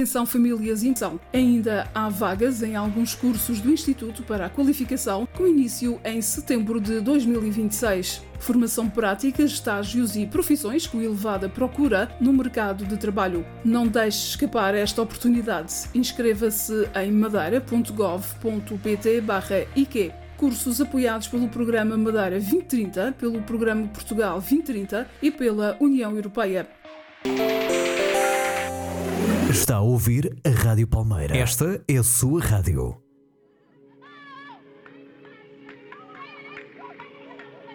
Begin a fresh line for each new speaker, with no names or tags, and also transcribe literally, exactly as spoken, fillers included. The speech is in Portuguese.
Atenção famílias e atenção. Ainda há vagas em alguns cursos do Instituto para a Qualificação, com início em setembro de dois mil e vinte e seis. Formação prática, estágios e profissões com elevada procura no mercado de trabalho. Não deixe escapar esta oportunidade. Inscreva-se em madeira ponto gov ponto pt barra I Q. Cursos apoiados pelo Programa Madeira vinte trinta, pelo Programa Portugal vinte trinta e pela União Europeia.
Está a ouvir a Rádio Palmeira. Esta é a sua rádio.